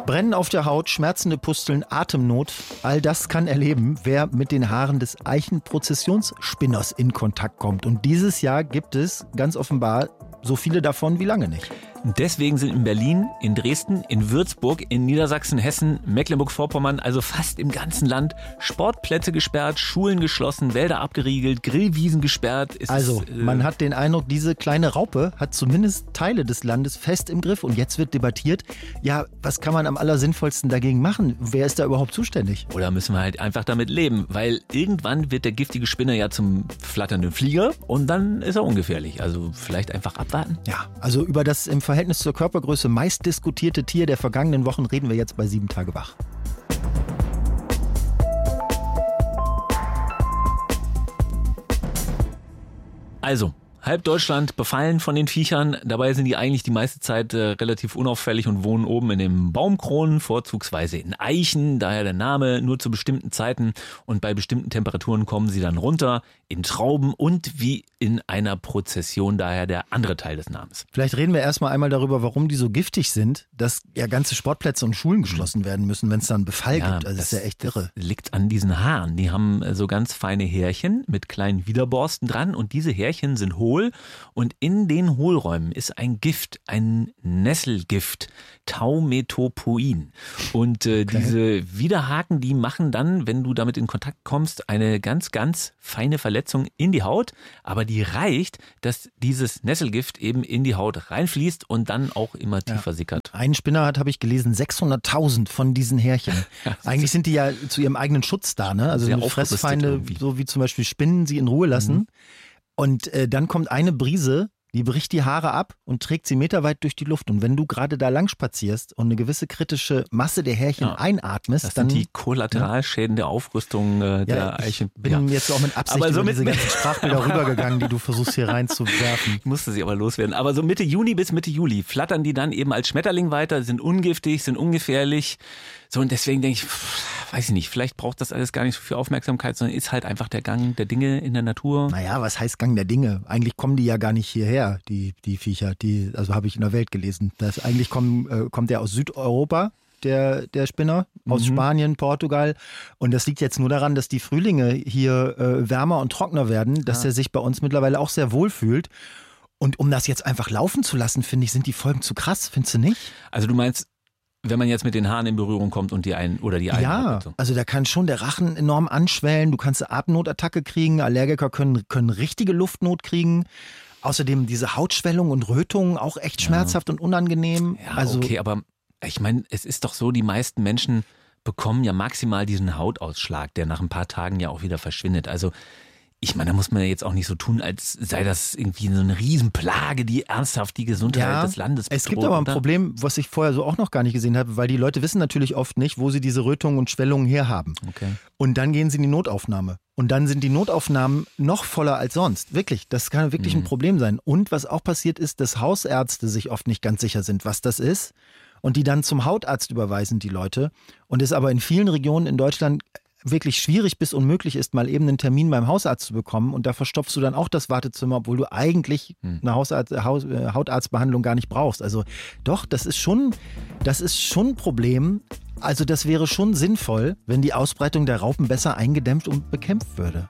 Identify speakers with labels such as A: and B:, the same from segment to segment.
A: Brennen auf der Haut, schmerzende Pusteln, Atemnot, all das kann erleben, wer mit den Haaren des Eichenprozessionsspinners in Kontakt kommt. Und dieses Jahr gibt es ganz offenbar so viele davon wie lange nicht.
B: Deswegen sind in Berlin, in Dresden, in Würzburg, in Niedersachsen, Hessen, Mecklenburg-Vorpommern, also fast im ganzen Land, Sportplätze gesperrt, Schulen geschlossen, Wälder abgeriegelt, Grillwiesen gesperrt.
A: Man hat den Eindruck, diese kleine Raupe hat zumindest Teile des Landes fest im Griff. Und jetzt wird debattiert, ja, was kann man am allersinnvollsten dagegen machen? Wer ist da überhaupt zuständig?
B: Oder müssen wir halt einfach damit leben? Weil irgendwann wird der giftige Spinner ja zum flatternden Flieger und dann ist er ungefährlich. Also vielleicht einfach abwarten?
A: Ja, also über das im Verhältnis zur Körpergröße meist diskutierte Tier der vergangenen Wochen reden wir jetzt bei 7 Tage wach.
B: Also, halb Deutschland befallen von den Viechern. Dabei sind die eigentlich die meiste Zeit relativ unauffällig und wohnen oben in den Baumkronen, vorzugsweise in Eichen, daher der Name, nur zu bestimmten Zeiten. Und bei bestimmten Temperaturen kommen sie dann runter in Trauben und wie in einer Prozession, daher der andere Teil des Namens.
A: Vielleicht reden wir erstmal einmal darüber, warum die so giftig sind, dass ja ganze Sportplätze und Schulen geschlossen werden müssen, wenn es dann Befall gibt. Also das ist ja echt irre.
B: Das liegt an diesen Haaren. Die haben so ganz feine Härchen mit kleinen Widerborsten dran und diese Härchen sind hohl und in den Hohlräumen ist ein Gift, ein Nesselgift, Taumetopoin. Und diese Widerhaken, die machen dann, wenn du damit in Kontakt kommst, eine ganz, ganz feine Verletzung in die Haut, aber die reicht, dass dieses Nesselgift eben in die Haut reinfließt und dann auch immer tiefer sickert.
A: Ein Spinner hat, habe ich gelesen, 600.000 von diesen Härchen. Eigentlich sind die ja zu ihrem eigenen Schutz da, ne? Also Fressfeinde, so wie zum Beispiel Spinnen, sie in Ruhe lassen. Und dann kommt eine Brise, die bricht die Haare ab und trägt sie meterweit durch die Luft. Und wenn du gerade da lang spazierst und eine gewisse kritische Masse der Härchen einatmest,
B: das
A: dann...
B: sind die Kollateralschäden der Aufrüstung der Eichen.
A: Ich bin jetzt auch mit Absicht über diese ganzen Sprachbilder rübergegangen, die du versuchst hier reinzuwerfen.
B: Ich musste sie aber loswerden. Aber so Mitte Juni bis Mitte Juli flattern die dann eben als Schmetterling weiter, sind ungiftig, sind ungefährlich. So, und deswegen denke ich, weiß ich nicht, vielleicht braucht das alles gar nicht so viel Aufmerksamkeit, sondern ist halt einfach der Gang der Dinge in der Natur.
A: Naja, was heißt Gang der Dinge? Eigentlich kommen die ja gar nicht hierher, die Viecher. Also habe ich in der Welt gelesen. Eigentlich kommt der aus Südeuropa, der Spinner, aus Spanien, Portugal. Und das liegt jetzt nur daran, dass die Frühlinge hier wärmer und trockener werden, dass er sich bei uns mittlerweile auch sehr wohl fühlt. Und um das jetzt einfach laufen zu lassen, finde ich, sind die Folgen zu krass, findest du nicht?
B: Also du meinst, wenn man jetzt mit den Haaren in Berührung kommt und die Eigen
A: Ja, also da kann schon der Rachen enorm anschwellen, du kannst eine Atemnotattacke kriegen, Allergiker können richtige Luftnot kriegen. Außerdem diese Hautschwellung und Rötungen auch echt schmerzhaft und unangenehm.
B: Ja, also, okay, aber ich meine, es ist doch so, die meisten Menschen bekommen ja maximal diesen Hautausschlag, der nach ein paar Tagen ja auch wieder verschwindet. Also ich meine, da muss man ja jetzt auch nicht so tun, als sei das irgendwie so eine Riesenplage, die ernsthaft die Gesundheit des Landes bedroht.
A: Es gibt aber ein Problem, was ich vorher so auch noch gar nicht gesehen habe, weil die Leute wissen natürlich oft nicht, wo sie diese Rötungen und Schwellungen herhaben.
B: Okay.
A: Und dann gehen sie in die Notaufnahme. Und dann sind die Notaufnahmen noch voller als sonst. Wirklich, das kann wirklich ein Problem sein. Und was auch passiert ist, dass Hausärzte sich oft nicht ganz sicher sind, was das ist. Und die dann zum Hautarzt überweisen, die Leute. Und es aber in vielen Regionen in Deutschland wirklich schwierig bis unmöglich ist, mal eben einen Termin beim Hausarzt zu bekommen. Und da verstopfst du dann auch das Wartezimmer, obwohl du eigentlich eine Hautarztbehandlung gar nicht brauchst. Also doch, das ist schon ein Problem. Also das wäre schon sinnvoll, wenn die Ausbreitung der Raupen besser eingedämmt und bekämpft würde.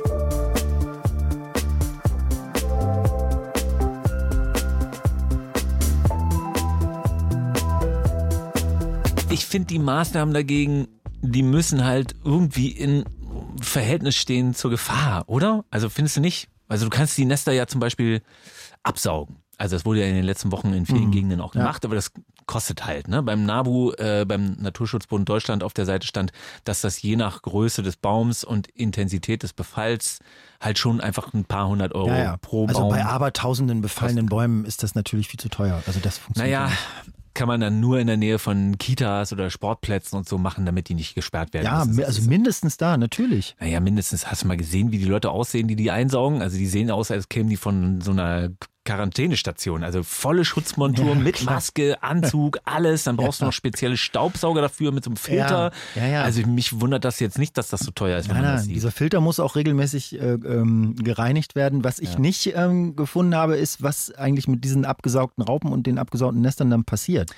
B: Ich finde die Maßnahmen dagegen, die müssen halt irgendwie in Verhältnis stehen zur Gefahr, oder? Also findest du nicht? Also du kannst die Nester ja zum Beispiel absaugen. Also das wurde ja in den letzten Wochen in vielen Gegenden auch gemacht, aber das kostet halt. Ne? Beim NABU, beim Naturschutzbund Deutschland auf der Seite stand, dass das je nach Größe des Baums und Intensität des Befalls halt schon einfach ein paar hundert Euro pro Baum.
A: Also bei abertausenden befallenen Bäumen ist das natürlich viel zu teuer. Also das funktioniert nicht.
B: Kann man dann nur in der Nähe von Kitas oder Sportplätzen und so machen, damit die nicht gesperrt werden.
A: Ja, also mindestens da, natürlich.
B: Naja, mindestens. Hast du mal gesehen, wie die Leute aussehen, die einsaugen? Also die sehen aus, als kämen die von so einer Quarantänestation. Also volle Schutzmontur mit Maske, Anzug, alles. Dann brauchst du noch spezielle Staubsauger dafür mit so einem Filter.
A: Ja.
B: Also mich wundert das jetzt nicht, dass das so teuer ist, wenn man das sieht.
A: Dieser Filter muss auch regelmäßig gereinigt werden. Was ich nicht gefunden habe, ist, was eigentlich mit diesen abgesaugten Raupen und den abgesaugten Nestern dann passiert.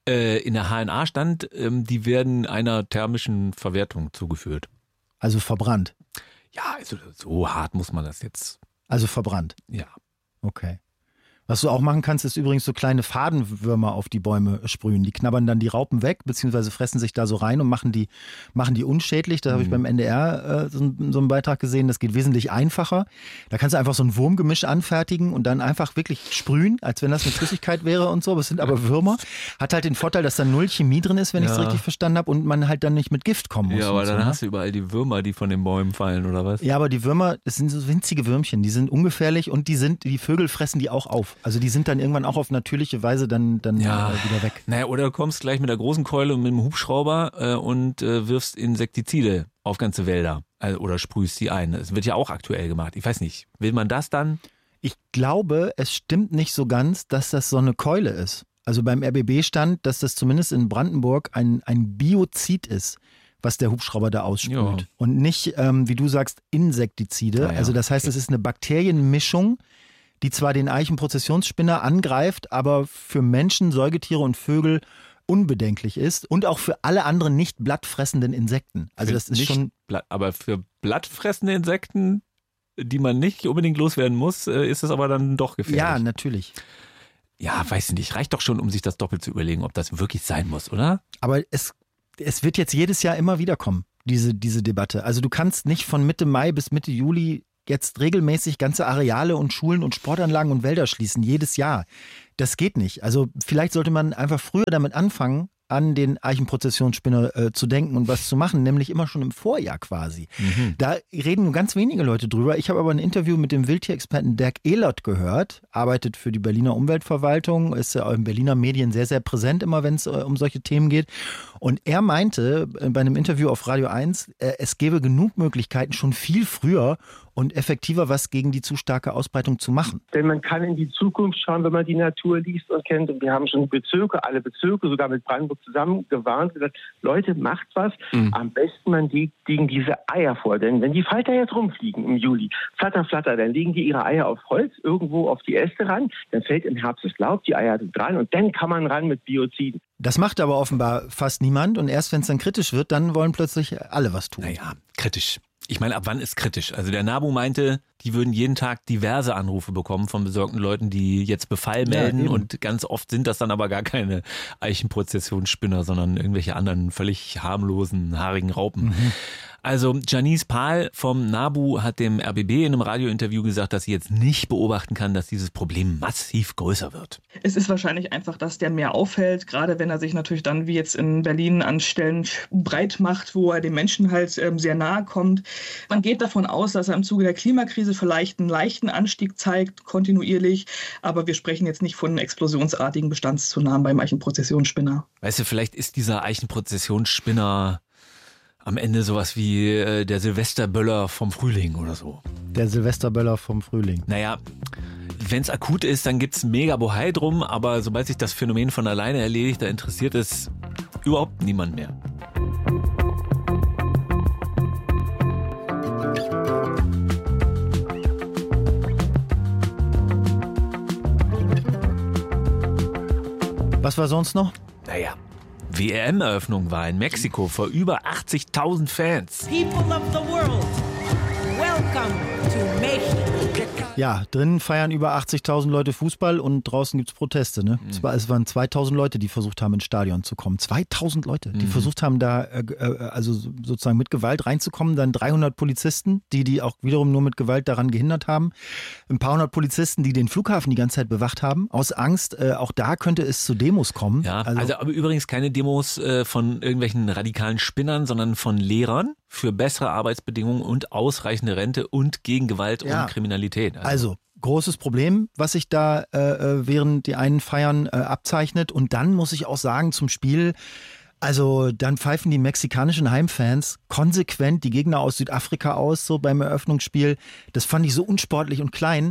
B: In der HNA stand, die werden einer thermischen Verwertung zugeführt.
A: Also verbrannt.
B: Ja, also so hart muss man das jetzt.
A: Also verbrannt.
B: Ja.
A: Okay. Was du auch machen kannst, ist übrigens so kleine Fadenwürmer auf die Bäume sprühen. Die knabbern dann die Raupen weg, beziehungsweise fressen sich da so rein und machen die unschädlich. Da habe ich beim NDR so einen Beitrag gesehen. Das geht wesentlich einfacher. Da kannst du einfach so ein Wurmgemisch anfertigen und dann einfach wirklich sprühen, als wenn das eine Flüssigkeit wäre und so. Aber es sind aber Würmer. Hat halt den Vorteil, dass da null Chemie drin ist, wenn ich es richtig verstanden habe, und man halt dann nicht mit Gift kommen muss.
B: Ja, aber dann hast du überall die Würmer, die von den Bäumen fallen, oder was?
A: Ja, aber die Würmer, das sind so winzige Würmchen. Die sind ungefährlich und die Vögel fressen die auch auf. Also die sind dann irgendwann auch auf natürliche Weise dann wieder weg.
B: Naja, oder du kommst gleich mit der großen Keule und mit dem Hubschrauber und wirfst Insektizide auf ganze Wälder oder sprühst sie ein. Das wird ja auch aktuell gemacht. Ich weiß nicht, will man das dann?
A: Ich glaube, es stimmt nicht so ganz, dass das so eine Keule ist. Also beim RBB stand, dass das zumindest in Brandenburg ein Biozid ist, was der Hubschrauber da aussprüht. Ja. Und nicht, wie du sagst, Insektizide.
B: Ah, ja.
A: Also das heißt, es ist eine Bakterienmischung, die zwar den Eichenprozessionsspinner angreift, aber für Menschen, Säugetiere und Vögel unbedenklich ist und auch für alle anderen nicht blattfressenden Insekten. Also das ist schon.
B: Aber für blattfressende Insekten, die man nicht unbedingt loswerden muss, ist es aber dann doch gefährlich.
A: Ja, natürlich.
B: Ja, weiß nicht. Reicht doch schon, um sich das doppelt zu überlegen, ob das wirklich sein muss, oder?
A: Aber es wird jetzt jedes Jahr immer wieder kommen, diese Debatte. Also du kannst nicht von Mitte Mai bis Mitte Juli jetzt regelmäßig ganze Areale und Schulen und Sportanlagen und Wälder schließen, jedes Jahr. Das geht nicht. Also vielleicht sollte man einfach früher damit anfangen, an den Eichenprozessionsspinner zu denken und was zu machen, nämlich immer schon im Vorjahr quasi. Da reden nur ganz wenige Leute drüber. Ich habe aber ein Interview mit dem Wildtierexperten Dirk Ehlert gehört, arbeitet für die Berliner Umweltverwaltung, ist ja in Berliner Medien sehr, sehr präsent immer, wenn es um solche Themen geht. Und er meinte bei einem Interview auf Radio 1, es gäbe genug Möglichkeiten, schon viel früher und effektiver was gegen die zu starke Ausbreitung zu machen.
C: Denn man kann in die Zukunft schauen, wenn man die Natur liest und kennt. Und wir haben schon alle Bezirke, sogar mit Brandenburg zusammen gewarnt, gesagt, Leute, macht was. Am besten man legen diese Eier vor. Denn wenn die Falter jetzt rumfliegen im Juli, flatter, flatter, dann legen die ihre Eier auf Holz, irgendwo auf die Äste ran. Dann fällt im Herbst das Laub, die Eier sind dran und dann kann man ran mit Bioziden.
A: Das macht aber offenbar fast niemand. Und erst wenn es dann kritisch wird, dann wollen plötzlich alle was tun.
B: Naja, kritisch. Ich meine, ab wann ist kritisch? Also der NABU meinte, die würden jeden Tag diverse Anrufe bekommen von besorgten Leuten, die jetzt Befall melden. Und ganz oft sind das dann aber gar keine Eichenprozessionsspinner, sondern irgendwelche anderen völlig harmlosen, haarigen Raupen. Also Janice Pahl vom NABU hat dem RBB in einem Radiointerview gesagt, dass sie jetzt nicht beobachten kann, dass dieses Problem massiv größer wird.
D: Es ist wahrscheinlich einfach, dass der mehr auffällt, gerade wenn er sich natürlich dann wie jetzt in Berlin an Stellen breit macht, wo er den Menschen halt sehr nahe kommt. Man geht davon aus, dass er im Zuge der Klimakrise vielleicht einen leichten Anstieg zeigt, kontinuierlich, aber wir sprechen jetzt nicht von explosionsartigen Bestandszunahmen beim Eichenprozessionsspinner.
B: Weißt du, vielleicht ist dieser Eichenprozessionsspinner am Ende sowas wie der Silvesterböller vom Frühling oder so.
A: Der Silvesterböller vom Frühling.
B: Naja, wenn es akut ist, dann gibt's mega Bohai drum, aber sobald sich das Phänomen von alleine erledigt, da interessiert es überhaupt niemand mehr.
A: Was war sonst noch?
B: Naja, WM-Eröffnung war in Mexiko vor über 80.000 Fans.
E: People of the world, welcome to Mexico.
A: Ja, drinnen feiern über 80.000 Leute Fußball und draußen gibt's Proteste. Ne? Es waren 2.000 Leute, die versucht haben, ins Stadion zu kommen. 2.000 Leute, die versucht haben, da also sozusagen mit Gewalt reinzukommen. Dann 300 Polizisten, die auch wiederum nur mit Gewalt daran gehindert haben. Ein paar hundert Polizisten, die den Flughafen die ganze Zeit bewacht haben. Aus Angst, auch da könnte es zu Demos kommen.
B: Ja, also aber übrigens keine Demos von irgendwelchen radikalen Spinnern, sondern von Lehrern für bessere Arbeitsbedingungen und ausreichende Rente und gegen Gewalt und Kriminalität.
A: Also großes Problem, was sich da während die einen Feiern abzeichnet. Und dann muss ich auch sagen, zum Spiel, also dann pfeifen die mexikanischen Heimfans konsequent die Gegner aus Südafrika aus, so beim Eröffnungsspiel. Das fand ich so unsportlich und klein.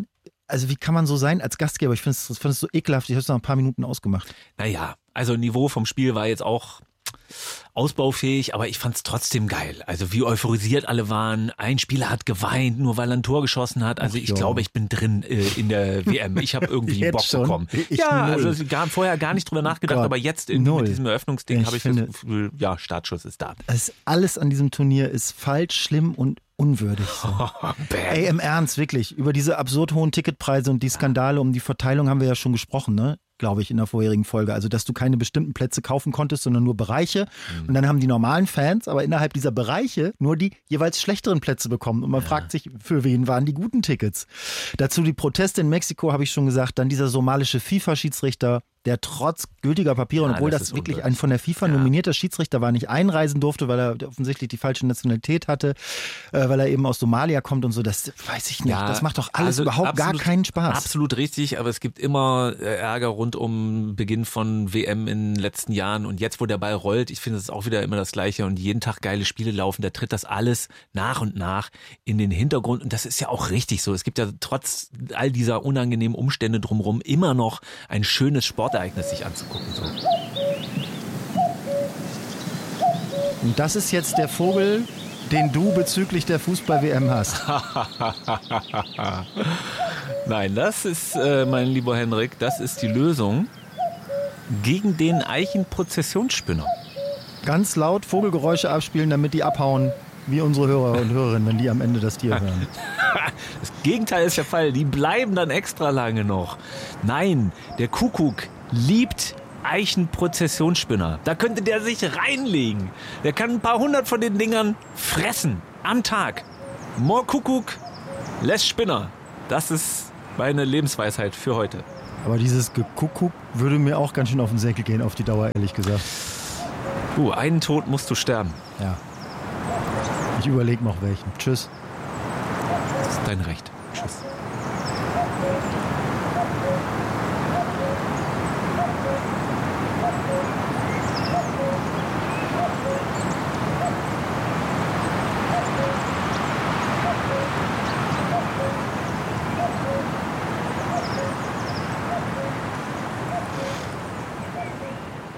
A: Also wie kann man so sein als Gastgeber? Ich finde es so ekelhaft, ich habe es nach ein paar Minuten ausgemacht.
B: Naja, also Niveau vom Spiel war jetzt auch ausbaufähig, aber ich fand es trotzdem geil. Also wie euphorisiert alle waren. Ein Spieler hat geweint, nur weil er ein Tor geschossen hat. Also ich glaube, ich bin drin in der WM. Ich habe irgendwie Bock bekommen. Also sie haben vorher gar nicht drüber nachgedacht, aber jetzt mit diesem Eröffnungsding habe ich das Gefühl, ja, Startschuss ist da.
A: Alles an diesem Turnier ist falsch, schlimm und unwürdig. So. Ey, im Ernst, wirklich. Über diese absurd hohen Ticketpreise und die Skandale um die Verteilung haben wir ja schon gesprochen, ne? Glaube ich, in der vorherigen Folge. Also, dass du keine bestimmten Plätze kaufen konntest, sondern nur Bereiche. Und dann haben die normalen Fans aber innerhalb dieser Bereiche nur die jeweils schlechteren Plätze bekommen. Und man fragt sich, für wen waren die guten Tickets? Dazu die Proteste in Mexiko, habe ich schon gesagt. Dann dieser somalische FIFA-Schiedsrichter, der trotz gültiger Papiere, und obwohl das wirklich ein von der FIFA nominierter Schiedsrichter war, nicht einreisen durfte, weil er offensichtlich die falsche Nationalität hatte, weil er eben aus Somalia kommt und so, das weiß ich nicht. Ja, das macht doch alles überhaupt gar keinen Spaß.
B: Absolut richtig, aber es gibt immer Ärger rund um Beginn von WM in den letzten Jahren und jetzt, wo der Ball rollt, ich finde, es ist auch wieder immer das Gleiche und jeden Tag geile Spiele laufen, da tritt das alles nach und nach in den Hintergrund und das ist ja auch richtig so. Es gibt ja trotz all dieser unangenehmen Umstände drumherum immer noch ein schönes Sportereignis sich anzugucken. So.
A: Und das ist jetzt der Vogel, den du bezüglich der Fußball-WM hast.
B: Nein, das ist, mein lieber Henrik, das ist die Lösung gegen den Eichenprozessionsspinner.
A: Ganz laut Vogelgeräusche abspielen, damit die abhauen, wie unsere Hörer und Hörerinnen, wenn die am Ende das Tier hören.
B: Das Gegenteil ist der Fall, die bleiben dann extra lange noch. Nein, der Kuckuck liebt Eichenprozessionsspinner. Da könnte der sich reinlegen. Der kann ein paar hundert von den Dingern fressen am Tag. More Kuckuck, less Spinner. Das ist meine Lebensweisheit für heute.
A: Aber dieses Gekuckuck würde mir auch ganz schön auf den Senkel gehen, auf die Dauer, ehrlich gesagt.
B: Einen Tod musst du sterben.
A: Ja. Ich überlege noch welchen. Tschüss.
B: Das ist dein Recht.